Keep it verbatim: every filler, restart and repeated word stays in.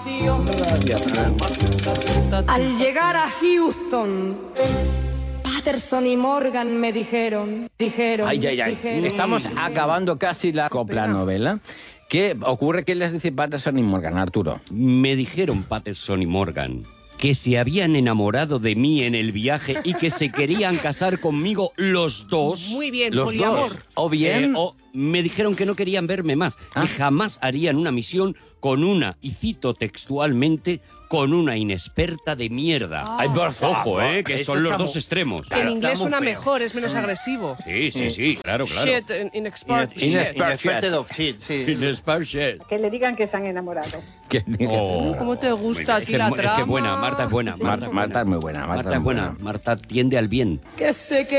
vacío. Al llegar a Houston, Patterson y Morgan me dijeron, dijeron, Ay, ay, ay. dijeron, Estamos dijeron. acabando casi la copla novela. ¿Qué ocurre? ¿Qué les dice Patterson y Morgan, Arturo? Me dijeron Patterson y Morgan que se habían enamorado de mí en el viaje y que se querían casar conmigo los dos. Muy bien, Los poliamor. dos. O bien... Eh, o me dijeron que no querían verme más, Ah. que jamás harían una misión con una, y cito textualmente, con una inexperta de mierda. Ah. Ay, por favor. Ojo, eh, que Eso son los está dos muy- extremos. Que en inglés está muy suena feo. mejor, es menos agresivo. Sí, sí, sí, claro, claro. Shit, in- inexpert shit. Inexpert of shit, sí. Inexpert shit. Que le digan que se han enamorado. Que- Oh. ¿Cómo te gusta a Es ti que, la es que trama? buena, Marta es buena. Marta, Marta, Marta es muy buena. Marta, Marta es es buena. Marta tiende al bien. Que sé que